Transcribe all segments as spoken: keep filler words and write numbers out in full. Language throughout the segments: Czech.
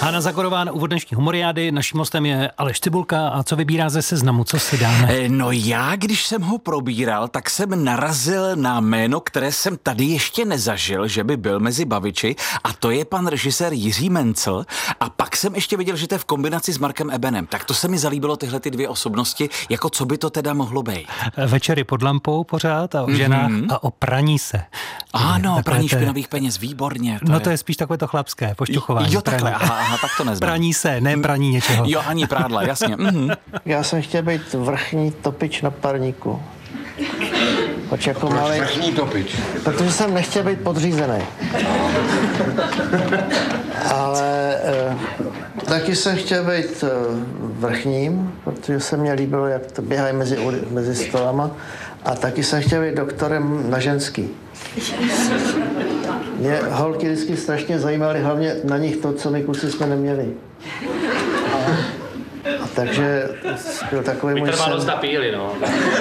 Hana Zagorová na úvod dnešní humoriády. Naším hostem je Aleš Cibulka. A co vybírá ze seznamu? Co si dáme? No já, když jsem ho probíral, tak jsem narazil na jméno, které jsem tady ještě nezažil, že by byl mezi baviči, a to je pan režisér Jiří Mencl. A pak jsem ještě viděl, že to je v kombinaci s Markem Ebenem. Tak to se mi zalíbilo, tyhle ty dvě osobnosti, jako co by to teda mohlo být. Večery pod lampou pořád a o ženách mm-hmm. a o praní se. Ano, praní te... špinavých peněz, výborně. To no je... to je spíš takové to chlapské, pošťuchování. Jo, takhle, aha, aha, tak to neznám. Praní se, ne praní něčeho. Jo, ani prádla, jasně. Mm-hmm. Já jsem chtěl být vrchní topič na parníku. Proč jako Proč malej... vrchní topič? Protože jsem nechtěl být podřízený. Ale e, taky jsem chtěl být e, vrchním, protože se mně líbilo, jak to běhají mezi, mezi stolama. A taky jsem chtěl být doktorem na ženský. Mě holky vždycky strašně zajímaly, hlavně na nich to, co my kluci jsme neměli. A, a takže byl takový můj sen. Vytrvalost a píly, no.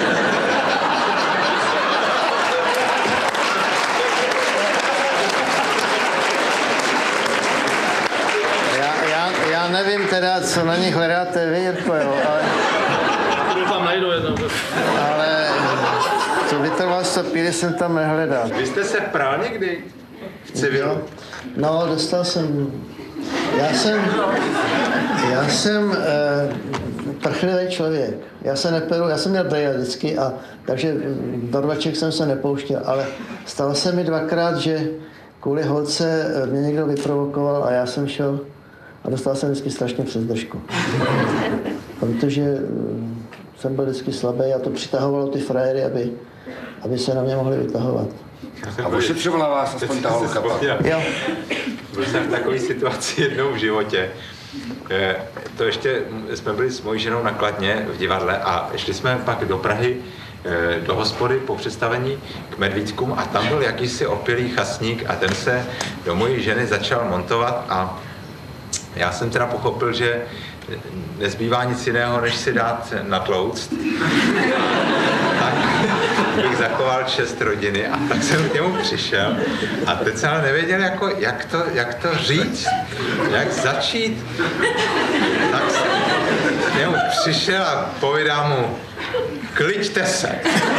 Já, já, já nevím teda, co na nich hledáte vy, Jirko, jo, ale... Doufám, najdu jednou. Ale to vytrvalost a píly jsem tam nehledal. Vy jste se prál někdy v civilu? No, dostal jsem... Já jsem... Já jsem e, trchlivý člověk. Já se neperu, já jsem měl brejle vždycky, a takže do rvaček jsem se nepouštěl, ale stalo se mi dvakrát, že kvůli holce mě někdo vyprovokoval a já jsem šel a dostal jsem vždycky strašně přes držku. Protože jsem byl vždycky slabý a to přitahovalo ty frajery, aby, aby se na mě mohli vytahovat. A ošetřovala vás aspoň ta holka? Jo. Byl jsem v takové situaci jednou v životě. To ještě jsme byli s mojí ženou na Kladně v divadle a šli jsme pak do Prahy do hospody po představení k Medvídkům a tam byl jakýsi opilý chasník a ten se do mojí ženy začal montovat a já jsem teda pochopil, že nezbývá nic jiného, než si dát natlouct. Tak bych zachoval čest rodiny a tak jsem k němu přišel a teď jsem ale nevěděl, jako, jak, to, jak to říct, jak začít. Tak jsem k němu přišel a povídám mu, kliďte se.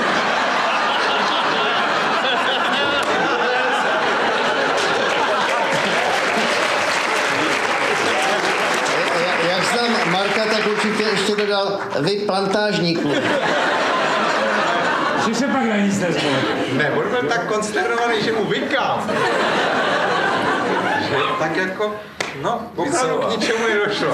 Jak znám Marka, tak určitě ještě dodal vy plantážníků. Že se pak na nic nezvolil. Ne, on byl tak konsternovaný, že mu vykám. Že tak jako, no, opravdu k ničemu nedošlo.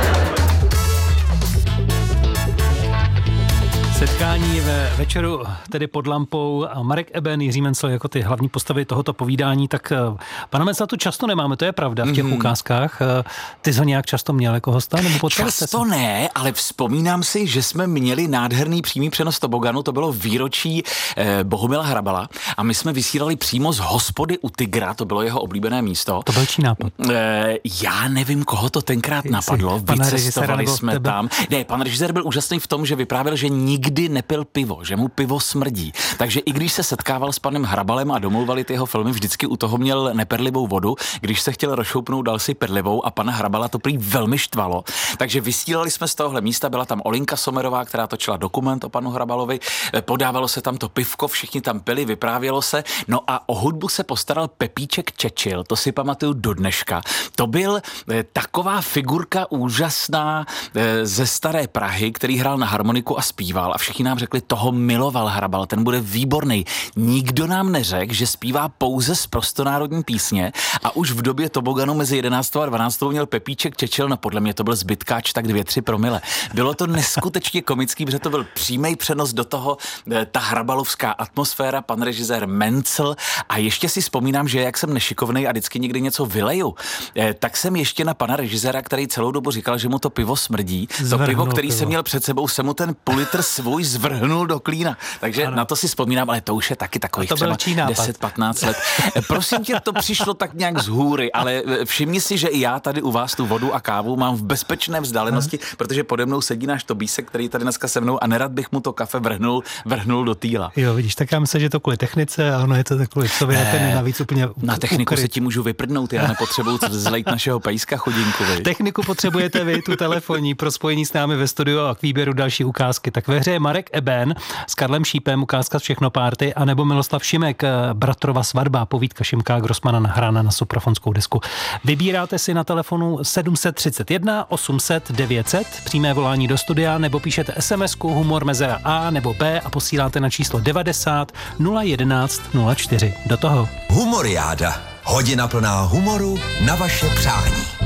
Setkání ve večeru, tedy pod lampou, a Marek Eben, Jiří Mencl jako ty hlavní postavy tohoto povídání, tak pana Mencla tu často nemáme, to je pravda v těch mm. ukázkách. Ty jsi ho nějak často měl jako hosta? Nebo často ne, ale vzpomínám si, že jsme měli nádherný přímý přenos toboganu, to bylo výročí eh, Bohumila Hrabala a my jsme vysílali přímo z hospody u Tygra, to bylo jeho oblíbené místo. To byl čí nápad? Eh, já nevím, koho to tenkrát napadlo, vycestovali jsme tebe? tam. Ne, pan režisér byl úžasný v tom, že vyprávěl, že nikdy nepil pivo, že mu pivo smrdí. Takže i když se setkával s panem Hrabalem a domlouvali ty jeho filmy, vždycky u toho měl neperlivou vodu. Když se chtěl rozšoupnout, dal si perlivou a pana Hrabala to prý velmi štvalo. Takže vysílali jsme z tohohle místa, byla tam Olinka Sommerová, která točila dokument o panu Hrabalovi, podávalo se tam to pivko, všichni tam pili, vyprávělo se. No a o hudbu se postaral Pepíček Čečil, to si pamatuju do dneška. To byl eh, taková figurka úžasná eh, ze staré Prahy, který hrál na harmoniku a zpíval a všichni nám řekli, toho miloval Hrabal, ten bude výborný. Nikdo nám neřekl, že zpívá pouze z prostonárodní písně a už v době toboganu mezi jedenáctou a dvanáctou měl Pepíček Čečil, no podle mě to byl zbytkáč tak dvě, tři promile. Bylo to neskutečně komický, protože to byl přímý přenos do toho, ta hrabalovská atmosféra, pan režisér Mencl a ještě si vzpomínám, že jak jsem nešikovnej a vždycky někdy něco vyleju, tak jsem ještě na pana režiséra, který celou dobu říkal, že mu to pivo smrdí. To pivo, který jsem měl před sebou, se mu ten půl litr svůj zvrhnul do klína. Takže ano. Na to si vzpomínám, ale to už je taky takových to třeba deset patnáct let. Prosím tě, to přišlo tak nějak z hůry, ale všimni si, že i já tady u vás tu vodu a kávu mám v bezpečné vzdálenosti, hmm. protože pode mnou sedí náš Tobísek, který tady dneska se mnou a nerad bych mu to kafe vrhnul, vrhnul do týla. Jo, vidíš, tak já myslím, že to kvůli technice, a ono je to tak kvůli sobě, ne, ten navíc úplně na techniku ukryt. Se ti můžu vyprdnout, já nepotřebuju zlejt našeho pejska chudinku. Vej. Techniku potřebujete vy, tu telefonní, pro spojení s námi ve studiu a k výběru další ukázky. Tak ve hře je Marek Eben s Karlem Šípem, ukázka z Všechno párty, anebo Miloslav Šimek, Bratrova svatba, povídka Šimka Grossmana nahrána na suprafonskou desku. Vybíráte si na telefonu sedm set třicet jedna osm set devět set, přímé volání do studia, nebo píšete SMSku humor mezera A nebo B a posíláte na číslo devadesát nula jedenáct nula čtyři. Do toho. Humoriáda. Hodina plná humoru na vaše přání.